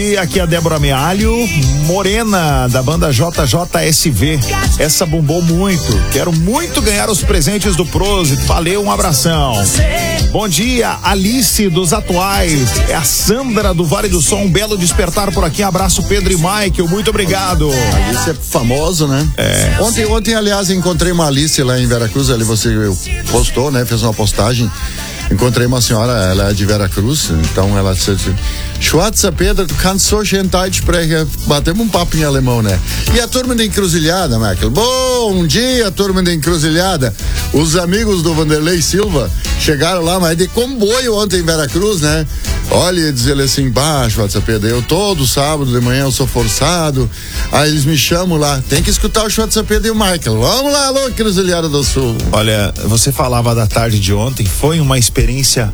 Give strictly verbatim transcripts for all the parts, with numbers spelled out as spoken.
E aqui a Débora Mealho, Morena, da banda J J S V. Essa bombou muito. Quero muito ganhar os presentes do Prose. Valeu, um abração. Bom dia, Alice dos Atuais. É a Sandra do Vale do Sol. Um belo despertar por aqui. Abraço, Pedro e Michael. Muito obrigado. Alice é famoso, né? É. Ontem, ontem, aliás, encontrei uma Alice lá em Veracruz. Ali você postou, né? Fez uma postagem. Encontrei uma senhora, ela é de Veracruz, então ela disse assim: Schwarzer Pedro, du kannst so schön Deutsch sprechen. Batemos um papo em alemão, né? E a turma da Encruzilhada, Michael? Bom dia, turma da Encruzilhada. Os amigos do Vanderlei Silva chegaram lá, mas de comboio ontem em Veracruz, né? Olha, diz ele assim, baixo, Schwarzer Pedro, eu todo sábado de manhã eu sou forçado, aí eles me chamam lá, tem que escutar o Schwarzer Pedro e o Michael. Vamos lá, alô, Encruzilhada do Sul. Olha, você falava da tarde de ontem, foi uma experiência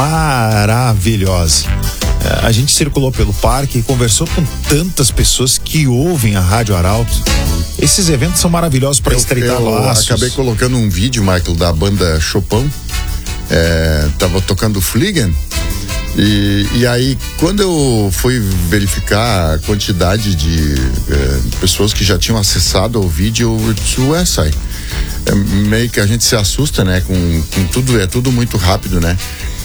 maravilhosa. A gente circulou pelo parque e conversou com tantas pessoas que ouvem a Rádio Arauto. Esses eventos são maravilhosos para estreitar eu laços. Acabei colocando um vídeo, Michael, da banda Chopin. É, tava tocando Fliegen. E, e aí, quando eu fui verificar a quantidade de é, pessoas que já tinham acessado ao vídeo, eu disse, ué, sai. É, meio que a gente se assusta, né? Com, com tudo, é tudo muito rápido, né?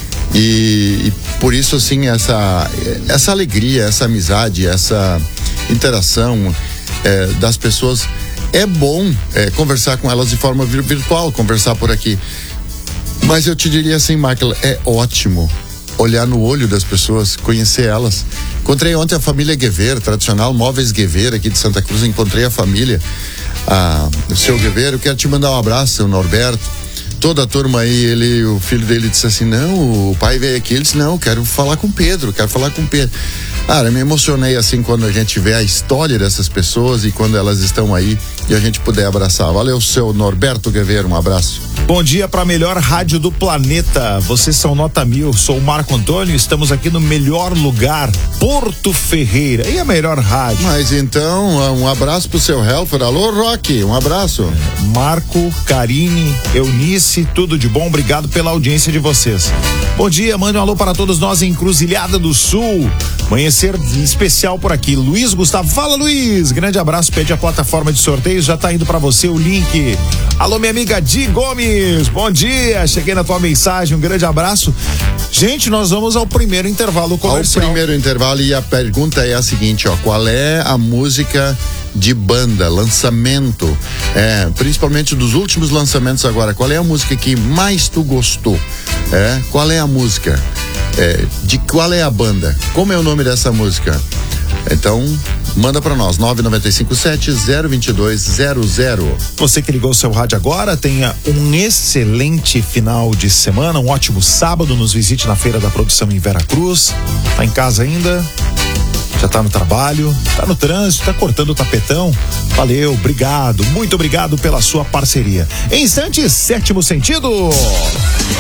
E, e por isso, assim, essa, essa alegria, essa amizade, essa interação é, das pessoas, é bom é, conversar com elas de forma virtual, conversar por aqui. Mas eu te diria assim, Michael, é ótimo olhar no olho das pessoas, conhecer elas. Encontrei ontem a família Guevara, tradicional Móveis Guevara aqui de Santa Cruz. Encontrei a família, a, o seu Guevara. Eu quero te mandar um abraço, o Norberto. Toda a turma aí, ele, o filho dele disse assim, não, o pai veio aqui, ele disse, não, quero falar com o Pedro, quero falar com o Pedro. Cara, eu me emocionei assim quando a gente vê a história dessas pessoas e quando elas estão aí e a gente puder abraçar. Valeu, seu Norberto Guevara, um abraço. Bom dia para a melhor rádio do planeta. Vocês são nota mil. Sou o Marco Antônio. Estamos aqui no melhor lugar, Porto Ferreira. E a melhor rádio? Mas então, um abraço pro seu Helfer. Alô, Rock, um abraço. Marco, Karine, Eunice, tudo de bom. Obrigado pela audiência de vocês. Bom dia, mande um alô para todos nós em Encruzilhada do Sul. Amanhecer especial por aqui. Luiz Gustavo. Fala, Luiz. Grande abraço. Pede a plataforma de sorteios. Já tá indo para você o link. Alô, minha amiga Di Gomes. Bom dia. Cheguei na tua mensagem. Um grande abraço. Gente, nós vamos ao primeiro intervalo comercial. Ao primeiro intervalo, e a pergunta é a seguinte, ó. Qual é a música de banda, lançamento, é, principalmente dos últimos lançamentos agora, qual é a música que mais tu gostou? É, qual é a música? É, de qual é a banda? Como é o nome dessa música? Então, manda pra nós, nove nove cinco sete, zero dois dois zero zero. Você que ligou o seu rádio agora, tenha um excelente final de semana, um ótimo sábado, nos visite na Feira da Produção em Veracruz. Tá em casa ainda? Já tá no trabalho, tá no trânsito, tá cortando o tapetão. Valeu, obrigado, muito obrigado pela sua parceria. Em instantes, Sétimo Sentido.